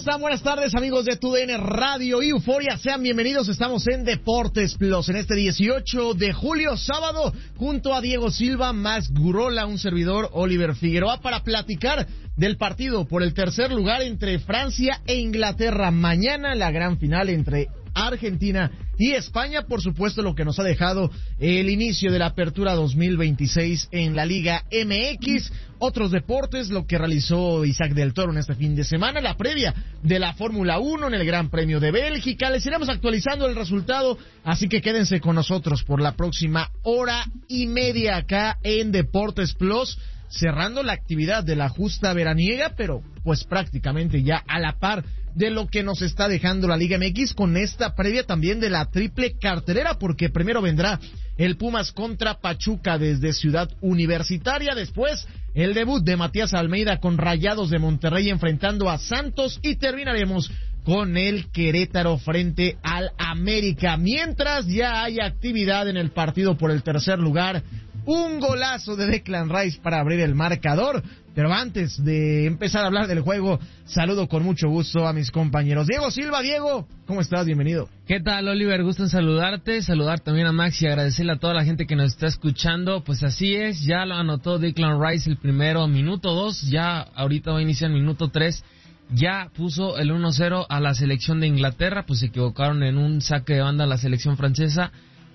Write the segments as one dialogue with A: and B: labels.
A: están? Buenas tardes, amigos de TUDN Radio y Euforia. Sean bienvenidos. Estamos en Deportes Plus en este 18 de julio, sábado, junto a Diego Silva, Max Gurola, un servidor, Oliver Figueroa, para platicar del partido por el tercer lugar entre Francia e Inglaterra. Mañana la gran final entre Argentina y España, por supuesto, lo que nos ha dejado el inicio de la apertura 2026 en la Liga MX, otros deportes, lo que realizó Isaac del Toro en este fin de semana, la previa de la Fórmula 1 en el Gran Premio de Bélgica. Les iremos actualizando el resultado, así que quédense con nosotros por la próxima hora y media acá en Deportes Plus, cerrando la actividad de la justa veraniega, pero pues prácticamente ya a la par de lo que nos está dejando la Liga MX, con esta previa también de la triple cartelera, porque primero vendrá el Pumas contra Pachuca desde Ciudad Universitaria, después el debut de Matías Almeida con Rayados de Monterrey enfrentando a Santos, y terminaremos con el Querétaro frente al América. Mientras ya hay actividad en el partido por el tercer lugar, un golazo de Declan Rice para abrir el marcador. Pero antes de empezar a hablar del juego, saludo con mucho gusto a mis compañeros. Diego Silva, Diego, ¿cómo estás? Bienvenido.
B: ¿Qué tal, Oliver? Gusto en saludarte, saludar también a Max y agradecerle a toda la gente que nos está escuchando. Pues así es, ya lo anotó Declan Rice el primero, minuto 2, ya ahorita va a iniciar el minuto 3. Ya puso el 1-0 a la selección de Inglaterra, pues se equivocaron en un saque de banda a la selección francesa.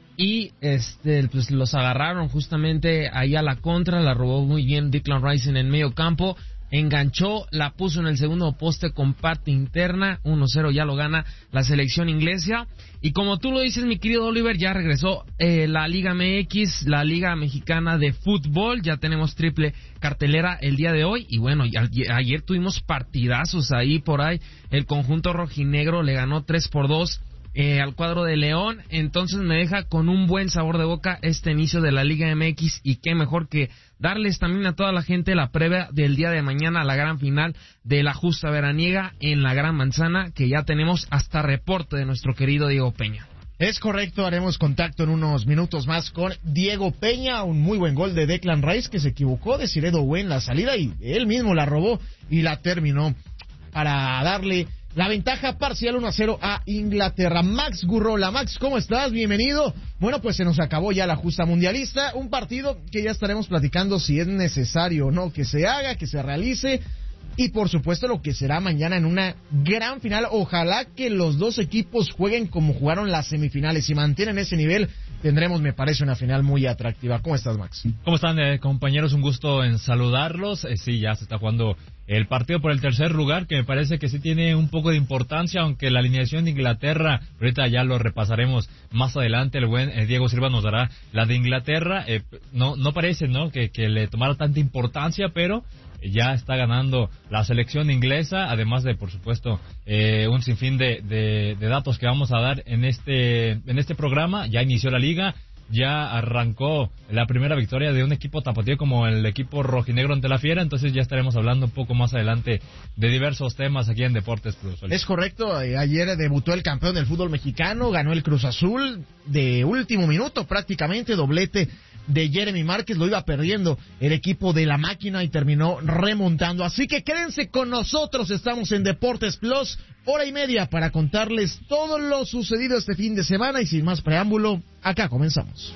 B: Y pues los agarraron justamente ahí a la contra, la robó muy bien Declan Rice en el medio campo, enganchó, la puso en el segundo poste con parte interna, 1-0 ya lo gana la selección inglesa. Y como tú lo dices, mi querido Oliver, ya regresó la Liga MX, la Liga Mexicana de Fútbol, ya tenemos triple cartelera el día de hoy, y bueno, ayer tuvimos partidazos ahí por ahí, el conjunto rojinegro le ganó 3-2 al cuadro de León, entonces me deja con un buen sabor de boca este inicio de la Liga MX, y qué mejor que darles también a toda la gente la previa del día de mañana, la gran final de la justa veraniega en la Gran Manzana, que ya tenemos hasta reporte de nuestro querido Diego Peña.
A: Es correcto, haremos contacto en unos minutos más con Diego Peña, un muy buen gol de Declan Rice que se equivocó de Desiré Doué en la salida y él mismo la robó y la terminó para darle la ventaja parcial 1-0 a Inglaterra. Max Gurola, Max, ¿cómo estás? Bienvenido. Bueno, pues se nos acabó ya la justa mundialista, un partido que ya estaremos platicando si es necesario o no que se haga, que se realice, y por supuesto lo que será mañana en una gran final. Ojalá que los dos equipos jueguen como jugaron las semifinales y mantienen ese nivel. Tendremos, me parece, una final muy atractiva. ¿Cómo estás, Max?
C: ¿Cómo están, compañeros? Un gusto en saludarlos. Sí, ya se está jugando el partido por el tercer lugar, que me parece que sí tiene un poco de importancia, aunque la alineación de Inglaterra, ahorita ya lo repasaremos más adelante, el buen Diego Silva nos dará la de Inglaterra. No parece, ¿no?, que le tomara tanta importancia, pero ya está ganando la selección inglesa, además de, por supuesto, un sinfín de datos que vamos a dar en este programa. Ya inició la liga, ya arrancó la primera victoria de un equipo tapatío como el equipo rojinegro ante la Fiera, entonces ya estaremos hablando un poco más adelante de diversos temas aquí en Deportes Plus.
A: Es correcto, ayer debutó el campeón del fútbol mexicano, ganó el Cruz Azul de último minuto prácticamente, doblete de Jeremy Márquez, lo iba perdiendo el equipo de la máquina y terminó remontando. Así que quédense con nosotros, estamos en Deportes Plus, hora y media para contarles todo lo sucedido este fin de semana, y sin más preámbulo, acá comenzamos.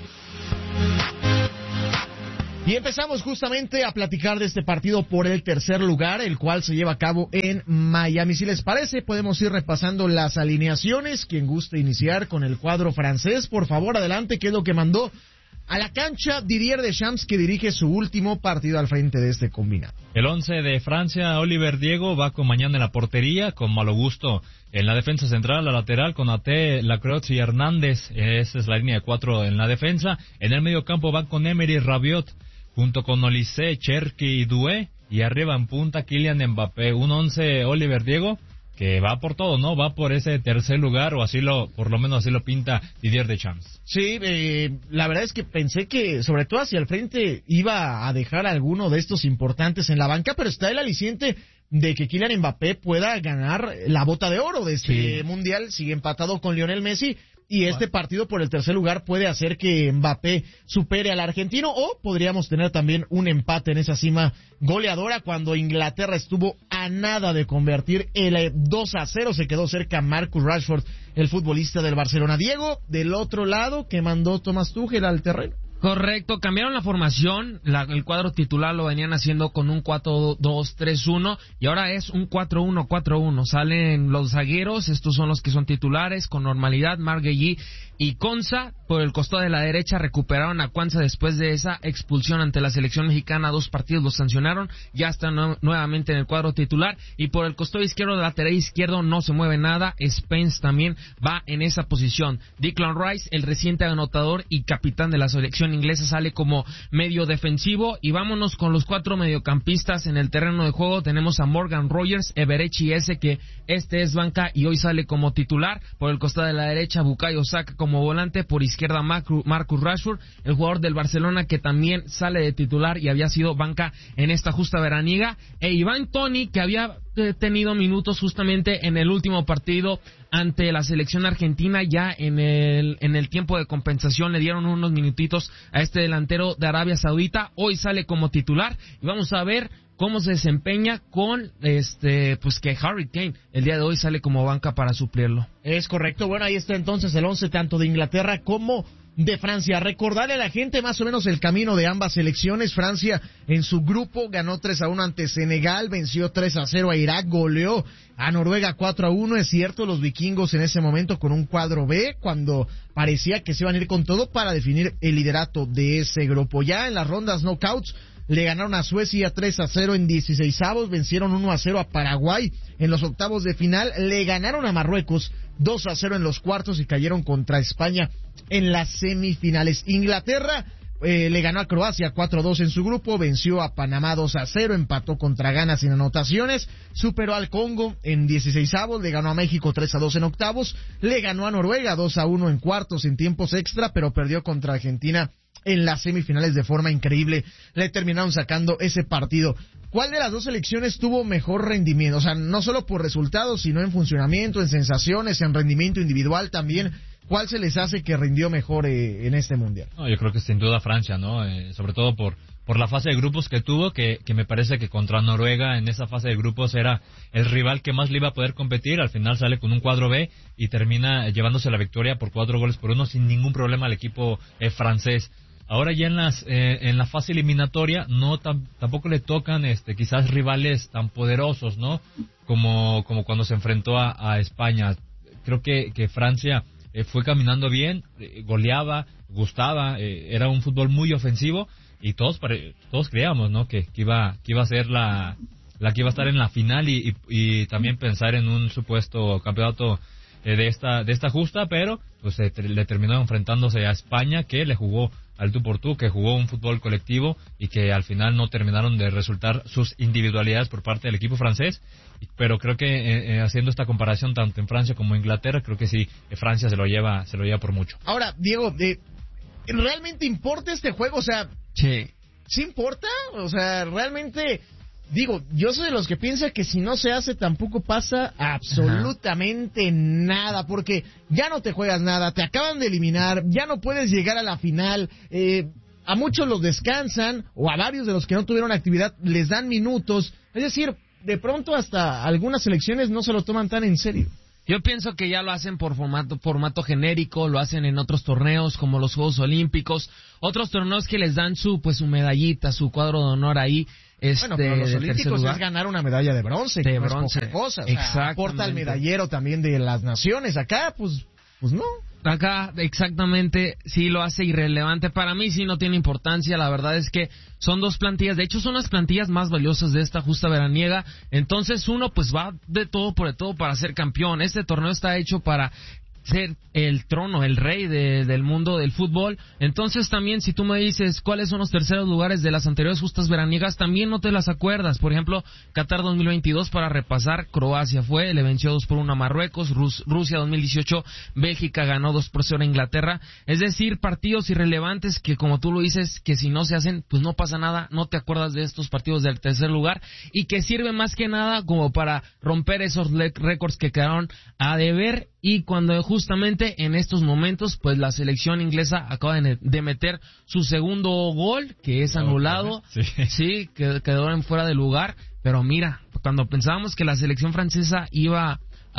A: Y empezamos justamente a platicar de este partido por el tercer lugar, el cual se lleva a cabo en Miami. Si les parece, podemos ir repasando las alineaciones. Quien guste iniciar con el cuadro francés, por favor, adelante, que es lo que mandó a la cancha Didier Deschamps, que dirige su último partido al frente de este combinado.
C: El 11 de Francia, Oliver, Diego, va con Mañana en la portería, con Malo Gusto en la defensa central, la lateral, con Ate, Lacroix y Hernández. Esa es la línea de 4 en la defensa. En el medio campo van con Emery, Rabiot, junto con Olise, Cherki y Doué. Y arriba en punta, Kylian Mbappé. Un 11, Oliver, Diego, que va por todo, ¿no? Va por ese tercer lugar, o por lo menos así lo pinta Didier Deschamps.
A: Sí, la verdad es que pensé que, sobre todo hacia el frente, iba a dejar a alguno de estos importantes en la banca, pero está el aliciente de que Kylian Mbappé pueda ganar la bota de oro de este mundial. Sigue empatado con Lionel Messi, Y este partido por el tercer lugar puede hacer que Mbappé supere al argentino, o podríamos tener también un empate en esa cima goleadora cuando Inglaterra estuvo a nada de convertir el 2-0. Se quedó cerca Marcus Rashford, el futbolista del Barcelona. Diego, del otro lado, que mandó Thomas Tuchel al terreno.
B: Correcto, cambiaron la formación, el cuadro titular lo venían haciendo con un 4-2-3-1 y ahora es un 4-1-4-1. Salen los zagueros, estos son los que son titulares con normalidad, Marguerite y Konsa. Por el costado de la derecha recuperaron a Cuanza después de esa expulsión ante la selección mexicana. 2 partidos los sancionaron, ya están nuevamente en el cuadro titular. Y por el costado izquierdo, lateral izquierdo, no se mueve nada. Spence también va en esa posición. Declan Rice, el reciente anotador y capitán de la selección inglesa, sale como medio defensivo. Y vámonos con los 4 mediocampistas en el terreno de juego. Tenemos a Morgan Rogers, Eberechi Eze, que este es banca y hoy sale como titular. Por el costado de la derecha, Bukayo Saka como volante. Por izquierda, Marcus Rashford, el jugador del Barcelona, que también sale de titular y había sido banca en esta justa veraniega. E Iván Toney, que había tenido minutos justamente en el último partido ante la selección argentina. Ya en el tiempo de compensación le dieron unos minutitos a este delantero de Arabia Saudita. Hoy sale como titular y vamos a ver cómo se desempeña con pues que Harry Kane el día de hoy sale como banca para suplirlo.
A: Es correcto. Bueno, ahí está entonces el 11 tanto de Inglaterra como de Francia. Recordarle a la gente más o menos el camino de ambas selecciones. Francia en su grupo ganó 3-1 ante Senegal, venció 3-0 a Irak, goleó a Noruega 4-1. Es cierto, los vikingos en ese momento con un cuadro B, cuando parecía que se iban a ir con todo para definir el liderato de ese grupo. Ya en las rondas knockouts le ganaron a Suecia 3-0 en 16avos, vencieron 1-0 a Paraguay en los octavos de final, le ganaron a Marruecos 2-0 en los cuartos y cayeron contra España en las semifinales. Inglaterra le ganó a Croacia 4-2 en su grupo, venció a Panamá 2-0, empató contra Ghana sin anotaciones, superó al Congo en 16avos, le ganó a México 3-2 en octavos, le ganó a Noruega 2-1 en cuartos en tiempos extra, pero perdió contra Argentina en las semifinales de forma increíble. Le terminaron sacando ese partido. ¿Cuál de las dos selecciones tuvo mejor rendimiento? O sea, no solo por resultados, sino en funcionamiento, en sensaciones, en rendimiento individual también. ¿Cuál se les hace que rindió mejor en este mundial?
C: No, yo creo que sin duda Francia, ¿no? Sobre todo por la fase de grupos que tuvo, que me parece que contra Noruega en esa fase de grupos era el rival que más le iba a poder competir. Al final sale con un cuadro B y termina llevándose la victoria por 4-1 sin ningún problema al equipo francés. Ahora ya en la fase eliminatoria tampoco le tocan quizás rivales tan poderosos, ¿no? Como cuando se enfrentó a España. Creo que Francia fue caminando bien, goleaba, gustaba, era un fútbol muy ofensivo y todos creíamos, ¿no? que iba a ser la que iba a estar en la final y también pensar en un supuesto campeonato de esta justa, pero pues le terminó enfrentándose a España, que le jugó al tú por tú, que jugó un fútbol colectivo y que al final no terminaron de resultar sus individualidades por parte del equipo francés. Pero creo que haciendo esta comparación tanto en Francia como en Inglaterra, creo que sí, Francia se lo lleva por mucho.
A: Ahora, Diego, ¿realmente importa este juego? O sea, ¿sí importa? O sea, realmente, digo, yo soy de los que piensa que si no se hace tampoco pasa absolutamente nada, porque ya no te juegas nada, te acaban de eliminar, ya no puedes llegar a la final, a muchos los descansan, o a varios de los que no tuvieron actividad les dan minutos, es decir, de pronto hasta algunas selecciones no se lo toman tan en serio.
B: Yo pienso que ya lo hacen por formato genérico, lo hacen en otros torneos como los Juegos Olímpicos, otros torneos que les dan su medallita, su cuadro de honor ahí.
A: Bueno, pero los olímpicos es ganar una medalla de bronce, que no es poca cosa.
B: Exactamente.
A: Aporta al medallero también de las naciones. Acá, pues no.
B: Acá, exactamente, sí lo hace irrelevante. Para mí sí no tiene importancia. La verdad es que son dos plantillas. De hecho, son las plantillas más valiosas de esta justa veraniega. Entonces, uno pues va de todo por de todo para ser campeón. Este torneo está hecho para ser el trono, el rey del mundo del fútbol. Entonces también si tú me dices cuáles son los terceros lugares de las anteriores justas veraniegas, también no te las acuerdas. Por ejemplo, Qatar 2022, para repasar, Croacia le venció 2-1 a Marruecos. Rusia 2018, Bélgica ganó 2-0 a Inglaterra. Es decir, partidos irrelevantes que, como tú lo dices, que si no se hacen, pues no pasa nada, no te acuerdas de estos partidos del tercer lugar, y que sirven más que nada como para romper esos récords que quedaron a deber. Y cuando justamente en estos momentos, pues la selección inglesa acaba de meter su segundo gol, que es anulado, sí, quedó en fuera de lugar, pero mira, cuando pensábamos que la selección francesa iba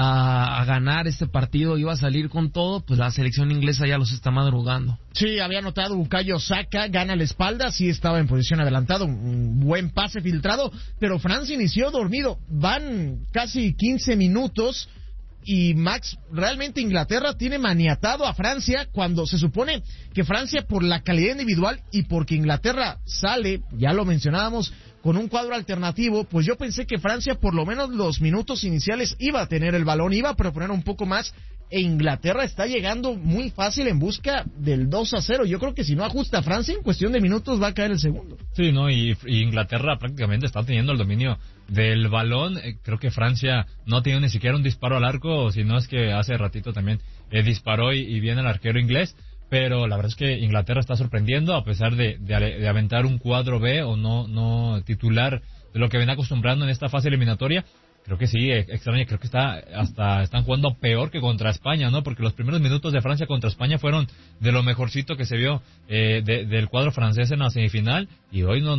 B: a ganar este partido, iba a salir con todo, pues la selección inglesa ya los está madrugando.
A: Sí, había anotado Bukayo Saka, gana la espalda, sí estaba en posición adelantada, un buen pase filtrado, pero Francia inició dormido. Van casi 15 minutos y Max, realmente Inglaterra tiene maniatado a Francia cuando se supone que Francia, por la calidad individual y porque Inglaterra sale, ya lo mencionábamos, con un cuadro alternativo, pues yo pensé que Francia por lo menos los minutos iniciales iba a tener el balón, iba a proponer un poco más, e Inglaterra está llegando muy fácil en busca del 2-0. Yo creo que si no ajusta a Francia, en cuestión de minutos va a caer el segundo.
C: Sí, ¿no? Y Inglaterra prácticamente está teniendo el dominio del balón. Creo que Francia no ha tenido ni siquiera un disparo al arco, si no es que hace ratito también disparó y viene el arquero inglés. Pero la verdad es que Inglaterra está sorprendiendo, a pesar de aventar un cuadro B o no titular de lo que viene acostumbrando en esta fase eliminatoria. Creo que sí, extraño, creo que están jugando peor que contra España, ¿no? Porque los primeros minutos de Francia contra España fueron de lo mejorcito que se vio del cuadro francés en la semifinal, y hoy no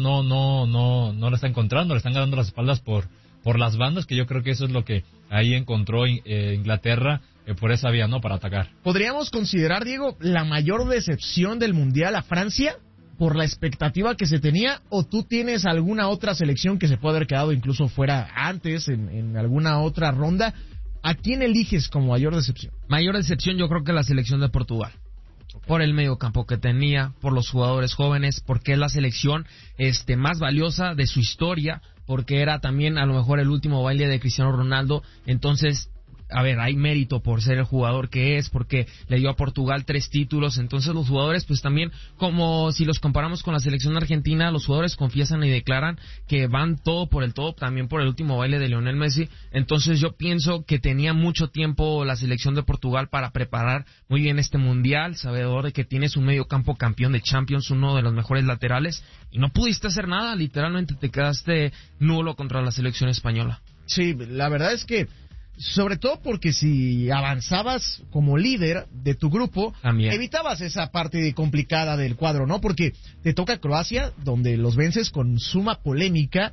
C: lo está encontrando, le están ganando las espaldas por las bandas, que yo creo que eso es lo que ahí encontró Inglaterra por esa vía, ¿no? Para atacar.
A: ¿Podríamos considerar, Diego, la mayor decepción del Mundial a Francia por la expectativa que se tenía, o tú tienes alguna otra selección que se puede haber quedado incluso fuera antes en alguna otra ronda? ¿A quién eliges como mayor decepción?
B: Mayor decepción yo creo que la selección de Portugal. Por el mediocampo que tenía, por los jugadores jóvenes, porque es la selección más valiosa de su historia, porque era también a lo mejor el último baile de Cristiano Ronaldo. Entonces, a ver, hay mérito por ser el jugador que es, porque le dio a Portugal 3 títulos. Entonces los jugadores, pues también, como si los comparamos con la selección argentina, los jugadores confiesan y declaran que van todo por el todo, también por el último baile de Lionel Messi. Entonces yo pienso que tenía mucho tiempo la selección de Portugal para preparar muy bien este mundial, sabedor de que tienes un medio campo campeón de Champions, uno de los mejores laterales, y no pudiste hacer nada, literalmente te quedaste nulo contra la selección española.
A: Sí, la verdad es que sobre todo porque si avanzabas como líder de tu grupo, también evitabas esa parte complicada del cuadro, ¿no? Porque te toca Croacia, donde los vences con suma polémica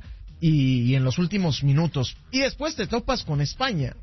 A: y en los últimos minutos. Y después te topas con España,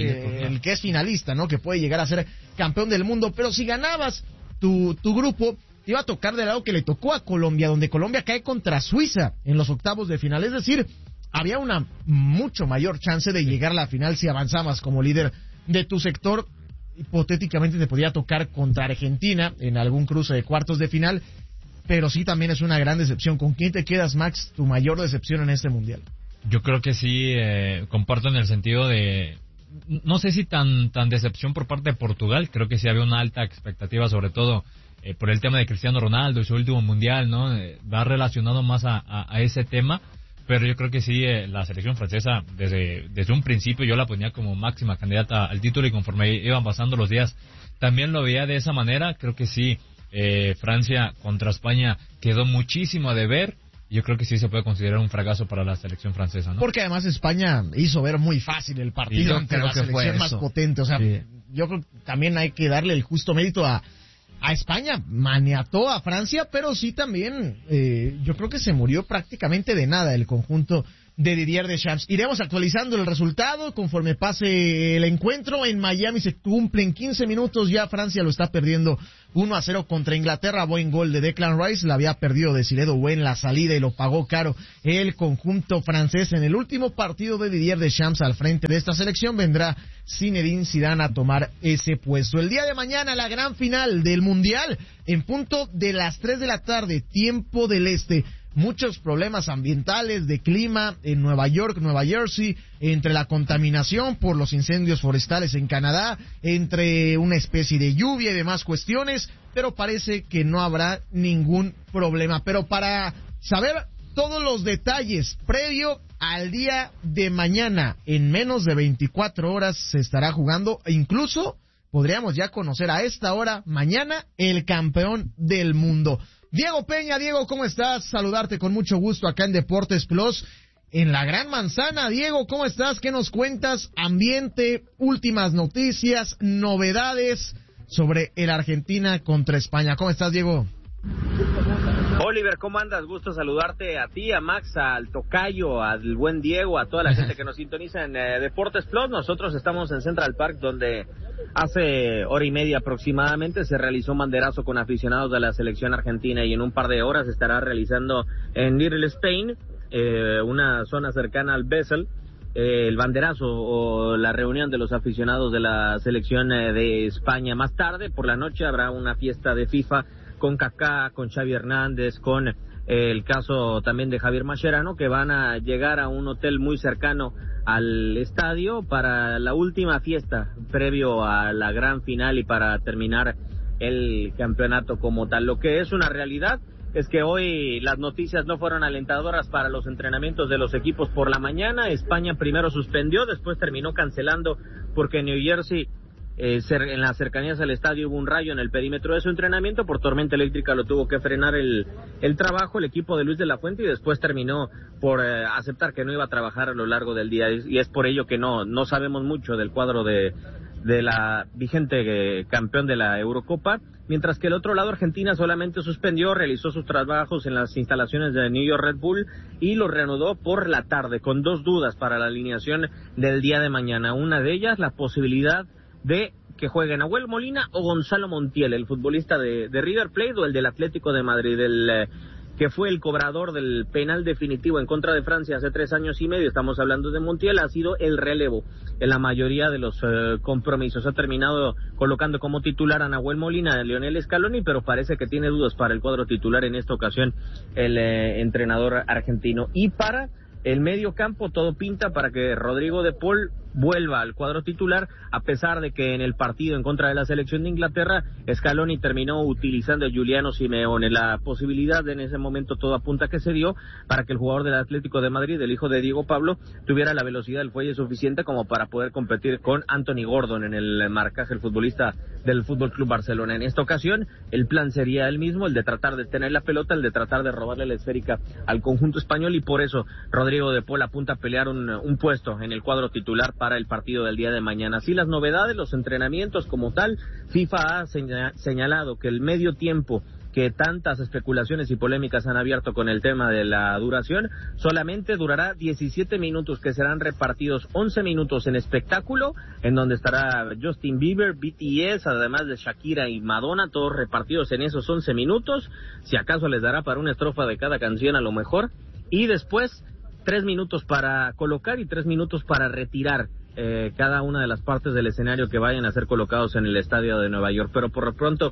A: el que es finalista, ¿no? Que puede llegar a ser campeón del mundo. Pero si ganabas tu grupo, te iba a tocar del lado que le tocó a Colombia, donde Colombia cae contra Suiza en los octavos de final. Es decir, había una mucho mayor chance de llegar a la final si avanzabas como líder de tu sector. Hipotéticamente te podía tocar contra Argentina en algún cruce de cuartos de final, pero sí también es una gran decepción. ¿Con quién te quedas, Max, tu mayor decepción en este mundial?
C: Yo creo que sí, comparto en el sentido de, no sé si tan decepción por parte de Portugal. Creo que sí había una alta expectativa, sobre todo por el tema de Cristiano Ronaldo y su último mundial, ¿no? Va relacionado más a ese tema. Pero yo creo que sí, la selección francesa, desde un principio yo la ponía como máxima candidata al título, y conforme iban pasando los días también lo veía de esa manera. Creo que sí, Francia contra España quedó muchísimo a deber. Yo creo que sí se puede considerar un fracaso para la selección francesa, ¿no?
A: Porque además España hizo ver muy fácil el partido ante la selección más potente. O sea, sí, yo creo que también hay que darle el justo mérito a España. Maniató a Francia, pero sí también yo creo que se murió prácticamente de nada el conjunto de Didier Deschamps. Iremos actualizando el resultado conforme pase el encuentro. En Miami se cumplen 15 minutos, ya Francia lo está perdiendo 1-0 contra Inglaterra. Buen gol de Declan Rice, la había perdido Desiré Doué en la salida y lo pagó caro el conjunto francés. En el último partido de Didier Deschamps al frente de esta selección vendrá Zinedine Zidane a tomar ese puesto. El día de mañana la gran final del Mundial en punto de las 3 de la tarde, tiempo del este. Muchos problemas ambientales, de clima en Nueva York, Nueva Jersey, entre la contaminación por los incendios forestales en Canadá, entre una especie de lluvia y demás cuestiones, pero parece que no habrá ningún problema. Pero para saber todos los detalles previo al día de mañana, en menos de 24 horas se estará jugando, e incluso podríamos ya conocer a esta hora mañana el campeón del mundo. Diego Peña, Diego, ¿cómo estás? Saludarte con mucho gusto acá en Deportes Plus. en la Gran Manzana. Diego, ¿cómo estás? ¿Qué nos cuentas? Ambiente, últimas noticias, novedades sobre el Argentina contra España. ¿Cómo estás, Diego?
D: Oliver, ¿cómo andas? Gusto saludarte a ti, a Max, al tocayo, al buen Diego, a toda la gente que nos sintoniza en Deportes Plus. Nosotros estamos en Central Park, donde hace hora y media aproximadamente se realizó un banderazo con aficionados de la selección argentina, y en un par de horas estará realizando en Little Spain, una zona cercana al Bessel, el banderazo o la reunión de los aficionados de la selección de España. Más tarde, por la noche, habrá una fiesta de FIFA con Kaká, con Xavi Hernández, con el caso también de Javier Mascherano, que van a llegar a un hotel muy cercano al estadio para la última fiesta previo a la gran final y para terminar el campeonato como tal. Lo que es una realidad es que hoy las noticias no fueron alentadoras para los entrenamientos de los equipos por la mañana. España primero suspendió, después terminó cancelando porque en New Jersey, en las cercanías al estadio, hubo un rayo en el perímetro de su entrenamiento. Por tormenta eléctrica lo tuvo que frenar el trabajo el equipo de Luis de la Fuente, y después terminó por aceptar que no iba a trabajar a lo largo del día, y es por ello que no sabemos mucho del cuadro de la vigente campeón de la Eurocopa, mientras que el otro lado, Argentina, solamente suspendió, realizó sus trabajos en las instalaciones de New York Red Bull y lo reanudó por la tarde, con dos dudas para la alineación del día de mañana. Una de ellas, la posibilidad de que jueguen Nahuel Molina o Gonzalo Montiel, el futbolista de River Plate, o el del Atlético de Madrid, que fue el cobrador del penal definitivo en contra de Francia hace 3 años y medio. Estamos hablando de Montiel. Ha sido el relevo en la mayoría de los compromisos. Ha terminado colocando como titular a Nahuel Molina, a Lionel Scaloni, pero parece que tiene dudas para el cuadro titular en esta ocasión el entrenador argentino. Y para el medio campo todo pinta para que Rodrigo de Paul vuelva al cuadro titular, a pesar de que en el partido en contra de la selección de Inglaterra, Scaloni terminó utilizando a Giuliano Simeone. La posibilidad en ese momento, todo apunta que se dio para que el jugador del Atlético de Madrid, el hijo de Diego Pablo, tuviera la velocidad del fuelle suficiente como para poder competir con Anthony Gordon en el marcaje, el futbolista del Fútbol Club Barcelona. En esta ocasión el plan sería el mismo, el de tratar de tener la pelota, el de tratar de robarle la esférica al conjunto español, y por eso Rodrigo de Paul apunta a pelear un puesto en el cuadro titular para el partido del día de mañana. Así las novedades, los entrenamientos como tal. FIFA ha señalado que el medio tiempo, que tantas especulaciones y polémicas han abierto con el tema de la duración, solamente durará 17 minutos, que serán repartidos 11 minutos en espectáculo, en donde estará Justin Bieber, BTS, además de Shakira y Madonna, todos repartidos en esos 11 minutos. Si acaso les dará para una estrofa de cada canción a lo mejor, y después 3 minutos para colocar y 3 minutos para retirar cada una de las partes del escenario que vayan a ser colocados en el estadio de Nueva York. Pero por lo pronto,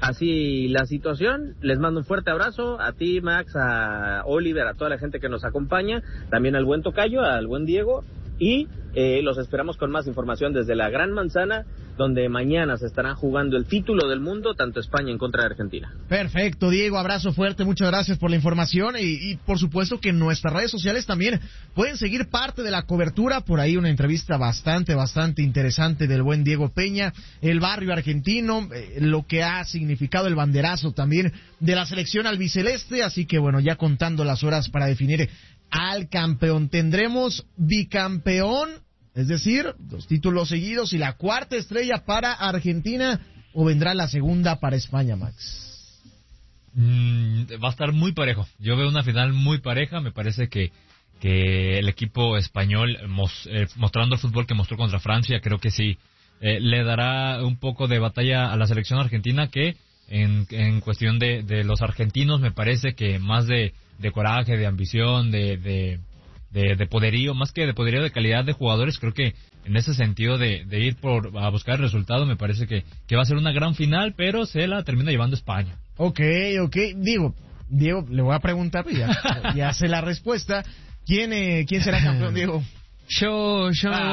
D: así la situación. Les mando un fuerte abrazo a ti, Max, a Oliver, a toda la gente que nos acompaña, también al buen tocayo, al buen Diego, y los esperamos con más información desde la Gran Manzana, donde mañana se estarán jugando el título del mundo, tanto España en contra de Argentina.
A: Perfecto, Diego, abrazo fuerte, muchas gracias por la información, y por supuesto que en nuestras redes sociales también pueden seguir parte de la cobertura. Por ahí una entrevista bastante interesante del buen Diego Peña, el barrio argentino, lo que ha significado el banderazo también de la selección albiceleste. Así que bueno, ya contando las horas para definir al campeón. Tendremos bicampeón, es decir, 2 títulos seguidos y la 4ª estrella para Argentina, o vendrá la segunda para España, Max.
C: Va a estar muy parejo. Yo veo una final muy pareja. Me parece que el equipo español, mostrando el fútbol que mostró contra Francia, creo que sí le dará un poco de batalla a la selección argentina, que en cuestión de los argentinos me parece que más de coraje, de ambición, de poderío, más que de poderío, de calidad de jugadores. Creo que en ese sentido de ir a buscar el resultado, me parece que va a ser una gran final, pero se la termina llevando España.
A: Ok, Diego, le voy a preguntar, ya sé la respuesta. ¿Quién será campeón, Diego?
B: Yo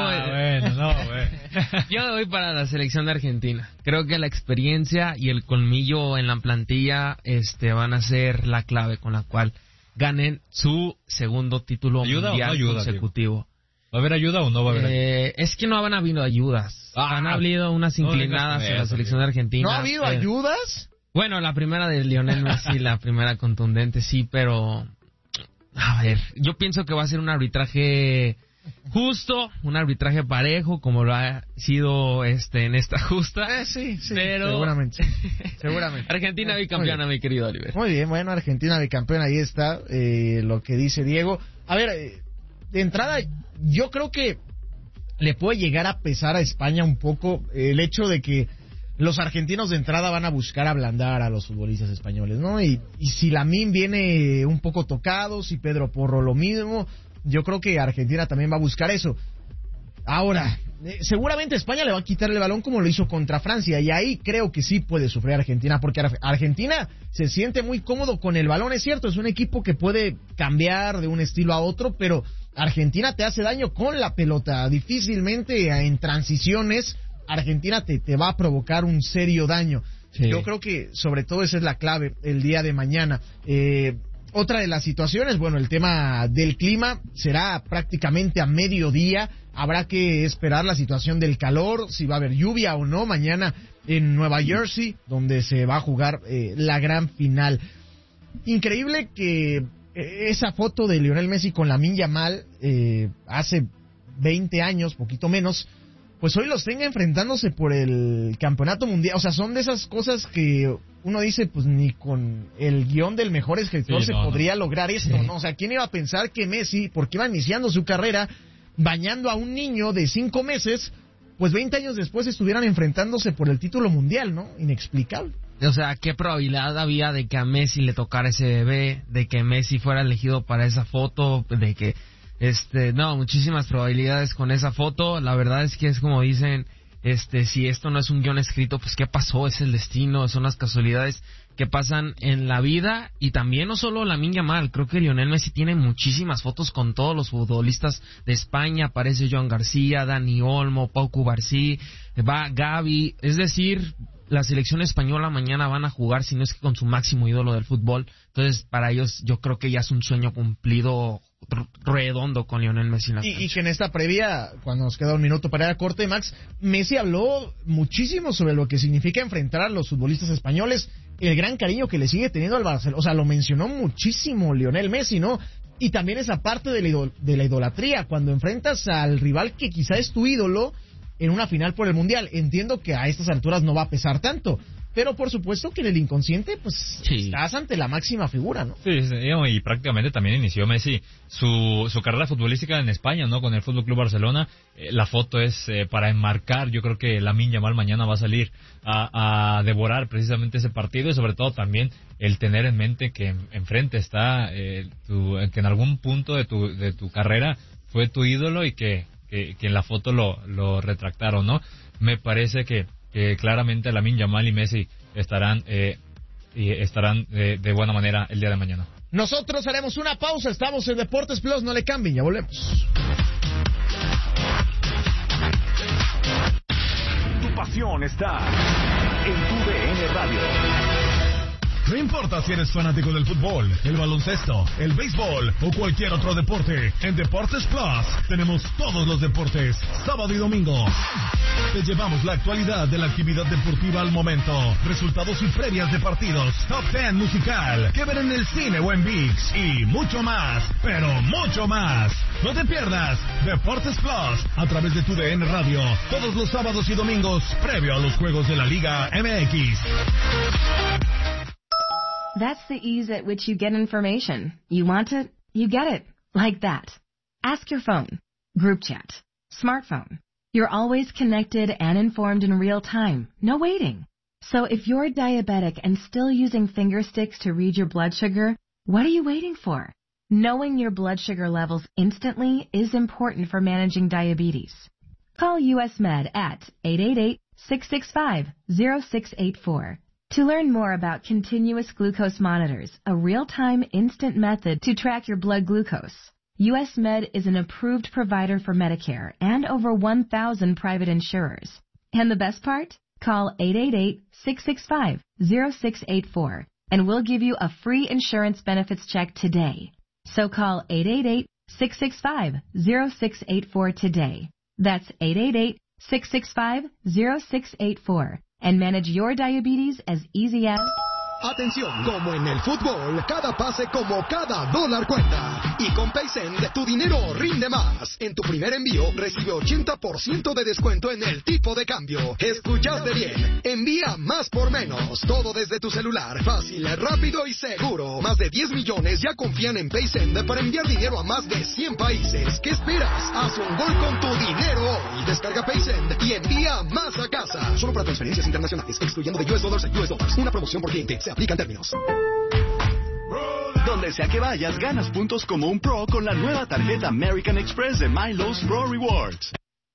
B: voy para la selección de Argentina. Creo que la experiencia y el colmillo en la plantilla van a ser la clave con la cual ganen su segundo título mundial consecutivo.
C: ¿Va a haber ayuda o no va a haber ayuda?
B: Es que no han habido ayudas. Han habido unas inclinadas en la selección de Argentina.
A: ¿No ha habido ayudas?
B: Bueno, la primera de Lionel Messi, la primera contundente, sí, pero A ver, yo pienso que va a ser un arbitraje justo, un arbitraje parejo, como lo ha sido en esta justa.
A: Sí,
B: pero...
A: seguramente.
B: Argentina bicampeona, mi querido Oliver.
A: Muy bien, bueno, Argentina bicampeona, ahí está lo que dice Diego. A ver, de entrada, yo creo que le puede llegar a pesar a España un poco el hecho de que los argentinos de entrada van a buscar ablandar a los futbolistas españoles, ¿no? Y si Lamine viene un poco tocado, si Pedro Porro lo mismo, yo creo que Argentina también va a buscar eso. Ahora, seguramente España le va a quitar el balón como lo hizo contra Francia, y ahí creo que sí puede sufrir Argentina, porque Argentina se siente muy cómodo con el balón, es cierto, es un equipo que puede cambiar de un estilo a otro, pero Argentina te hace daño con la pelota, difícilmente en transiciones Argentina te va a provocar un serio daño. Sí. Yo creo que sobre todo esa es la clave el día de mañana. Otra de las situaciones, bueno, el tema del clima será prácticamente a mediodía. Habrá que esperar la situación del calor, si va a haber lluvia o no mañana en Nueva Jersey, donde se va a jugar la gran final. Increíble que esa foto de Lionel Messi con Lamine Yamal hace 20 años, poquito menos, pues hoy los tenga enfrentándose por el campeonato mundial. O sea, son de esas cosas que uno dice, pues ni con el guión del mejor escritor se podría lograr esto, ¿no? O sea, ¿quién iba a pensar que Messi, porque iba iniciando su carrera, bañando a un niño de 5 meses, pues 20 años después estuvieran enfrentándose por el título mundial, ¿no? Inexplicable.
B: O sea, ¿qué probabilidad había de que a Messi le tocara ese bebé, de que Messi fuera elegido para esa foto, de que... no, muchísimas probabilidades con esa foto. La verdad es que es como dicen, si esto no es un guión escrito, pues ¿qué pasó? Es el destino, son las casualidades que pasan en la vida. Y también no solo Lamine Yamal, creo que Lionel Messi tiene muchísimas fotos con todos los futbolistas de España. Aparece Joan García, Dani Olmo, Pau Cubarsí, va Gavi, es decir... La selección española mañana van a jugar, si no es que con su máximo ídolo del fútbol. Entonces, para ellos, yo creo que ya es un sueño cumplido redondo con Lionel Messi.
A: Y que en esta previa, cuando nos queda un minuto para ir a corte, Max, Messi habló muchísimo sobre lo que significa enfrentar a los futbolistas españoles, el gran cariño que le sigue teniendo al Barcelona. O sea, lo mencionó muchísimo Lionel Messi, ¿no? Y también esa parte de la idolatría, cuando enfrentas al rival que quizá es tu ídolo en una final por el Mundial. Entiendo que a estas alturas no va a pesar tanto, pero por supuesto que en el inconsciente, pues, estás ante la máxima figura, ¿no?
C: Sí, y prácticamente también inició Messi su carrera futbolística en España, ¿no? Con el Fútbol Club Barcelona. La foto es para enmarcar. Yo creo que Lamine Yamal mañana va a salir a devorar precisamente ese partido, y sobre todo también el tener en mente que enfrente está que en algún punto de tu carrera fue tu ídolo y que en la foto lo retractaron, ¿no? Me parece que claramente Lamine Yamal y Messi estarán de buena manera el día de mañana.
A: Nosotros haremos una pausa, estamos en Deportes Plus, no le cambien, ya volvemos.
E: Tu pasión está en tu DN Radio. No importa si eres fanático del fútbol, el baloncesto, el béisbol o cualquier otro deporte, en Deportes Plus tenemos todos los deportes, sábado y domingo. Te llevamos la actualidad de la actividad deportiva al momento, resultados y previas de partidos, top 10 musical, que ver en el cine o en ViX y mucho más, pero mucho más. No te pierdas Deportes Plus a través de tu DN Radio, todos los sábados y domingos, previo a los juegos de la Liga MX.
F: That's the ease at which you get information. You want it, you get it. Like that. Ask your phone. Group chat. Smartphone. You're always connected and informed in real time. No waiting. So if you're diabetic and still using finger sticks to read your blood sugar, what are you waiting for? Knowing your blood sugar levels instantly is important for managing diabetes. Call US Med at 888-665-0684. To learn more about continuous glucose monitors, a real-time instant method to track your blood glucose, US Med is an approved provider for Medicare and over 1,000 private insurers. And the best part? Call 888-665-0684 and we'll give you a free insurance benefits check today. So call 888-665-0684 today. That's 888-665-0684. And manage your diabetes as easy as
G: Atención, como en el fútbol, cada pase como cada dólar cuenta. Y con PaySend, tu dinero rinde más. En tu primer envío, recibe 80% de descuento en el tipo de cambio. ¿Escuchaste bien? Envía más por menos. Todo desde tu celular. Fácil, rápido y seguro. Más de 10 millones ya confían en PaySend para enviar dinero a más de 100 países. ¿Qué esperas? Haz un gol con tu dinero hoy. Descarga PaySend y envía más a casa. Solo para transferencias internacionales, excluyendo de US Dollars a US Dollars. Una promoción por cliente. Se aplican términos.
H: Donde sea que vayas, ganas puntos como un pro con la nueva tarjeta American Express de MyLowe's Pro Rewards.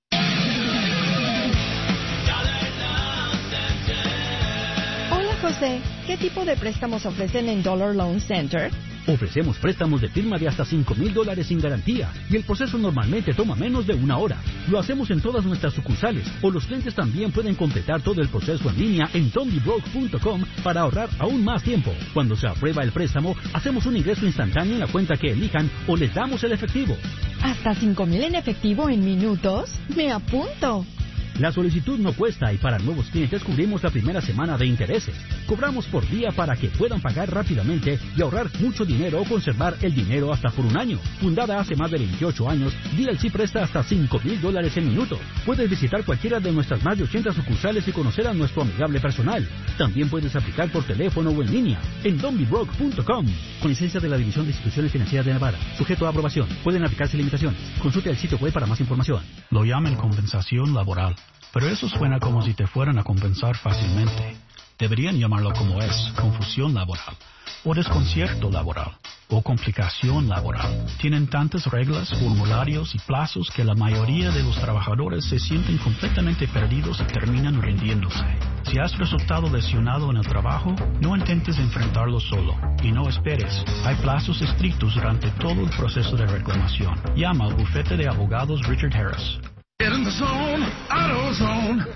I: Hola José, ¿qué tipo de préstamos ofrecen en Dollar Loan Center?
J: Ofrecemos préstamos de firma de hasta $5,000 sin garantía y el proceso normalmente toma menos de 1 hora. Lo hacemos en todas nuestras sucursales o los clientes también pueden completar todo el proceso en línea en donbybroke.com para ahorrar aún más tiempo. Cuando se aprueba el préstamo, hacemos un ingreso instantáneo en la cuenta que elijan o les damos el efectivo.
I: ¿Hasta $5,000 en efectivo en minutos? ¡Me apunto!
J: La solicitud no cuesta y para nuevos clientes cubrimos la primera semana de intereses. Cobramos por día para que puedan pagar rápidamente y ahorrar mucho dinero o conservar el dinero hasta por 1 año. Fundada hace más de 28 años, DLC presta hasta $5,000 en minutos. Puedes visitar cualquiera de nuestras más de 80 sucursales y conocer a nuestro amigable personal. También puedes aplicar por teléfono o en línea en donbybroke.com. Con licencia de la División de Instituciones Financieras de Nevada. Sujeto a aprobación. Pueden aplicarse limitaciones. Consulte el sitio web para más información.
K: Lo llaman compensación laboral. Pero eso suena como si te fueran a compensar fácilmente. Deberían llamarlo como es, confusión laboral, o desconcierto laboral, o complicación laboral. Tienen tantas reglas, formularios y plazos que la mayoría de los trabajadores se sienten completamente perdidos y terminan rindiéndose. Si has resultado lesionado en el trabajo, no intentes enfrentarlo solo y no esperes. Hay plazos estrictos durante todo el proceso de reclamación. Llama al bufete de abogados Richard Harris.
E: Get in the zone, AutoZone.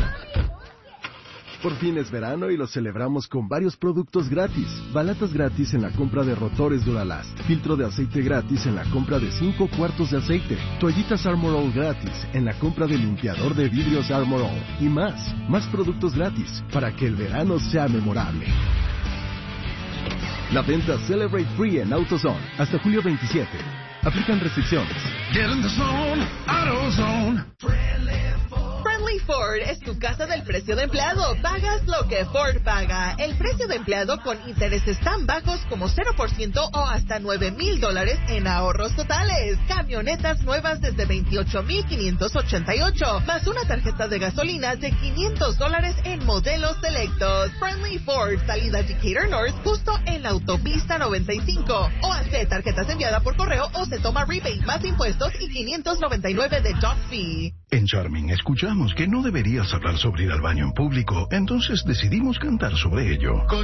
L: Por fin es verano y lo celebramos con varios productos gratis. Balatas gratis en la compra de rotores Duralast. Filtro de aceite gratis en la compra de 5 cuartos de aceite. Toallitas Armor All gratis en la compra de limpiador de vidrios Armor All. Y más. Más productos gratis para que el verano sea memorable. La venta Celebrate Free en AutoZone hasta julio 27. Aplican restricciones.
E: Get in the zone, AutoZone.
M: Friendly Ford es tu casa del precio de empleado. Pagas lo que Ford paga. El precio de empleado con intereses tan bajos como 0% o hasta $9,000 en ahorros totales. Camionetas nuevas desde $28,588, más una tarjeta de gasolina de $500 en modelos selectos. Friendly Ford, salida Decatur North, justo en la autopista 95. O hace tarjetas enviadas por correo o se toma rebate más impuestos y $599 de dock fee.
N: En Charming escuchamos que no deberías hablar sobre ir al baño en público, entonces decidimos cantar sobre ello.